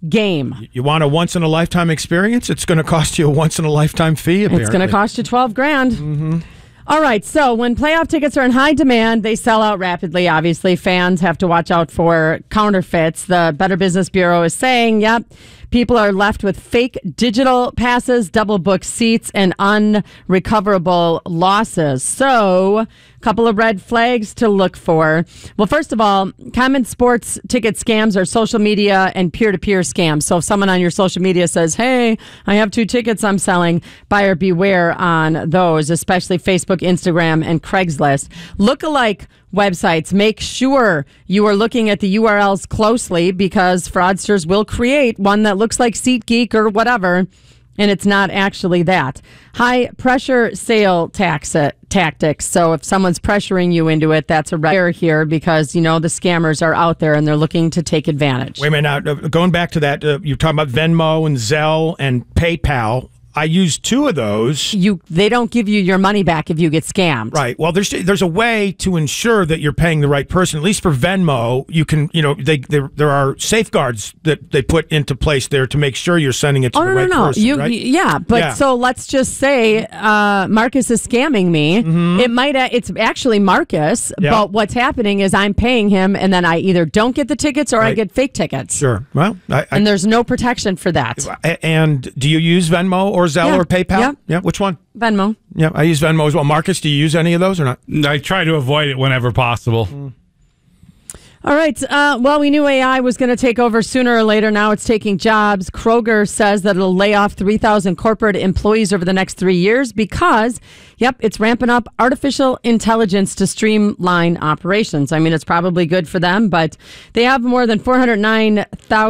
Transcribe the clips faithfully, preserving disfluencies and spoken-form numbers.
game. You want a once-in-a-lifetime experience? It's going to cost you a once-in-a-lifetime fee, apparently. It's going to cost you twelve grand. Mm-hmm. All right, so when playoff tickets are in high demand, they sell out rapidly, obviously. Fans have to watch out for counterfeits. The Better Business Bureau is saying, yep, people are left with fake digital passes, double booked seats, and unrecoverable losses. So, a couple of red flags to look for. Well, first of all, common sports ticket scams are social media and peer-to-peer scams. So if someone on your social media says, hey, I have two tickets I'm selling, buyer beware on those, especially Facebook, Instagram, and Craigslist. Lookalike websites, make sure you are looking at the U R Ls closely because fraudsters will create one that looks like SeatGeek or whatever, and it's not actually that. High pressure sale tax, uh, tactics. So if someone's pressuring you into it, that's a red flag here because, you know, the scammers are out there and they're looking to take advantage. Wait a minute. Now, going back to that, uh, you're talking about Venmo and Zelle and PayPal. I used two of those. You, they don't give you your money back if you get scammed. Right. Well, there's there's a way to ensure that you're paying the right person. At least for Venmo, you can, you know, they there there are safeguards that they put into place there to make sure you're sending it to oh, the no, right no, no. person. You, right? Yeah, but yeah. so let's just say uh, Marcus is scamming me. Mm-hmm. It might uh, it's actually Marcus, yeah. but what's happening is I'm paying him, and then I either don't get the tickets or right. I get fake tickets. Sure. Well, I, I, and there's no protection for that. And do you use Venmo or Zelle yeah. or PayPal? Yeah. Yeah. Which one? Venmo. Yeah, I use Venmo as well. Marcus, do you use any of those or not? I try to avoid it whenever possible. Mm. All right. Uh, well, we knew A I was going to take over sooner or later. Now it's taking jobs. Kroger says that it'll lay off three thousand corporate employees over the next three years because, yep, it's ramping up artificial intelligence to streamline operations. I mean, it's probably good for them, but they have more than four hundred nine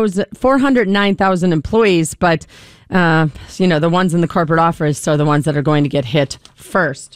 thousand employees. But, uh, you know, the ones in the corporate office are the ones that are going to get hit first.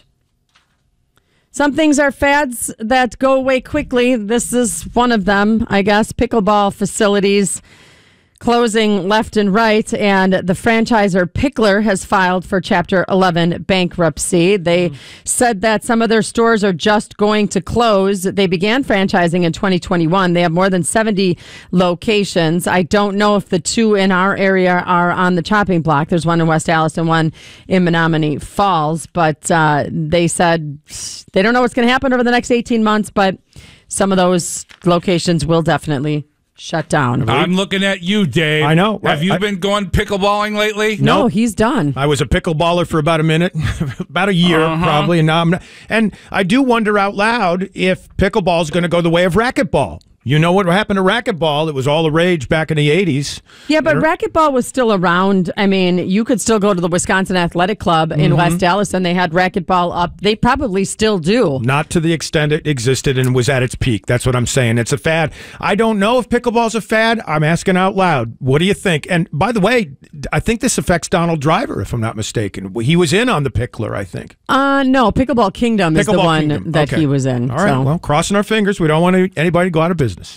Some things are fads that go away quickly. This is one of them, I guess. Pickleball facilities closing left and right, and the franchisor Pickler has filed for Chapter eleven bankruptcy. They mm. said that some of their stores are just going to close. They began franchising in twenty twenty-one. They have more than seventy locations. I don't know if the two in our area are on the chopping block. There's one in West Allis and one in Menominee Falls, but uh, they said they don't know what's going to happen over the next eighteen months, but some of those locations will definitely shut down. I'm looking at you, Dave. I know. Have I, you I, been going pickleballing lately? No, Nope. he's done. I was a pickleballer for about a minute, about a year uh-huh. probably, and now I'm not. And I do wonder out loud if pickleball is going to go the way of racquetball. You know what happened to racquetball? It was all the rage back in the eighties. Yeah, but racquetball was still around. I mean, you could still go to the Wisconsin Athletic Club in mm-hmm. West Allis, and they had racquetball up. They probably still do. Not to the extent it existed and was at its peak. That's what I'm saying. It's a fad. I don't know if pickleball's a fad. I'm asking out loud. What do you think? And by the way, I think this affects Donald Driver, if I'm not mistaken. He was in on the Pickler, I think. Uh, no, Pickleball Kingdom Pickleball is the one Kingdom. that okay. he was in. All right, so. well, crossing our fingers. We don't want to, anybody to go out of business.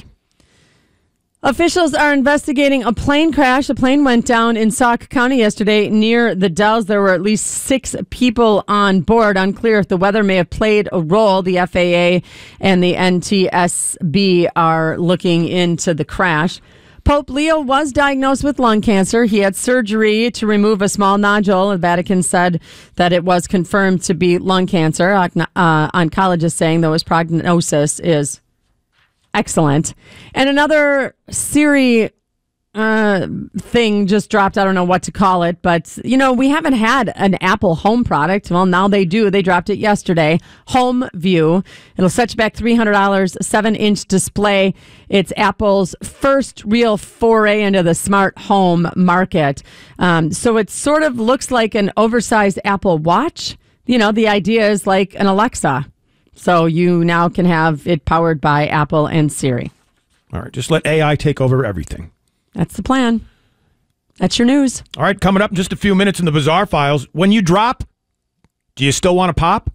Officials are investigating a plane crash. A plane went down in Sauk County yesterday near the Dells. There were at least six people on board. Unclear if the weather may have played a role. The F A A and the N T S B are looking into the crash. Pope Leo was diagnosed with lung cancer. He had surgery to remove a small nodule. The Vatican said that it was confirmed to be lung cancer. Uh, oncologists saying, though, his prognosis is excellent. And another Siri uh, thing just dropped. I don't know what to call it, but, you know, we haven't had an Apple Home product. Well, now they do. They dropped it yesterday. Home View. It'll set you back three hundred dollars, seven-inch display. It's Apple's first real foray into the smart home market. Um, so it sort of looks like an oversized Apple Watch. You know, the idea is like an Alexa. So you now can have it powered by Apple and Siri. All right, just let A I take over everything. That's the plan. That's your news. All right, coming up in just a few minutes in the Bizarre Files. When you drop, do you still want to pop?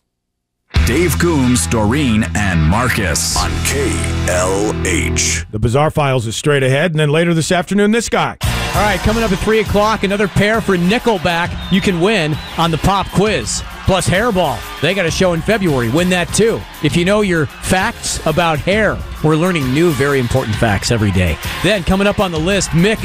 Dave Coombs, Doreen, and Marcus on K L H. The Bizarre Files is straight ahead, and then later this afternoon, this guy. All right, coming up at three o'clock, another pair for Nickelback you can win on the pop quiz. Plus Hairball. They got a show in February. Win that too. If you know your facts about hair, we're learning new, very important facts every day. Then coming up on the list, Mick